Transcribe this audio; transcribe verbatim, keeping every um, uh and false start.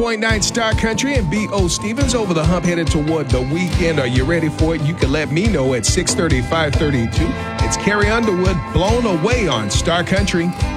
point nine Star Country and B O. Stevens over the hump headed toward the weekend. Are you ready for it? You can let me know at six thirty, five thirty-two. It's Carrie Underwood, Blown Away on Star Country.